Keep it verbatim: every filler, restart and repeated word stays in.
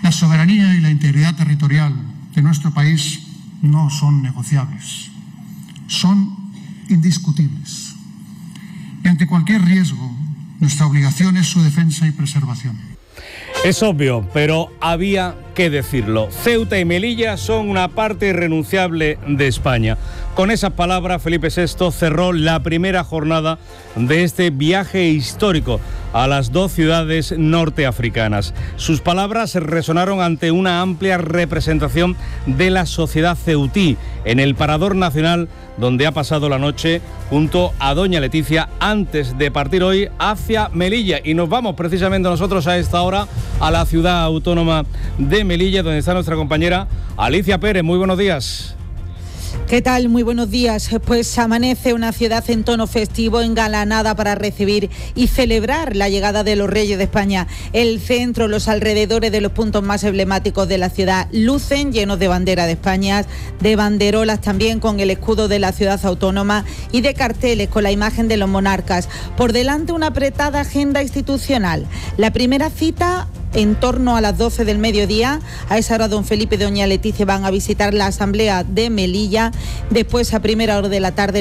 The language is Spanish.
La soberanía y la integridad territorial de nuestro país no son negociables, son indiscutibles. Y ante cualquier riesgo, nuestra obligación es su defensa y preservación. Es obvio, pero había que decirlo. Ceuta y Melilla son una parte irrenunciable de España. Con esas palabras, Felipe sexto cerró la primera jornada de este viaje histórico a las dos ciudades norteafricanas. Sus palabras resonaron ante una amplia representación de la sociedad ceutí en el Parador Nacional, donde ha pasado la noche junto a doña Leticia antes de partir hoy hacia Melilla. Y nos vamos precisamente nosotros a esta hora a la ciudad autónoma de Melilla, donde está nuestra compañera Alicia Pérez. Muy buenos días. ¿Qué tal? Muy buenos días. Pues amanece una ciudad en tono festivo, engalanada para recibir y celebrar la llegada de los Reyes de España. El centro, los alrededores de los puntos más emblemáticos de la ciudad lucen llenos de bandera de España, de banderolas también con el escudo de la ciudad autónoma y de carteles con la imagen de los monarcas. Por delante una apretada agenda institucional. La primera cita en torno a las doce del mediodía. A esa hora don Felipe y doña Leticia van a visitar la Asamblea de Melilla. Después, a primera hora de la tarde,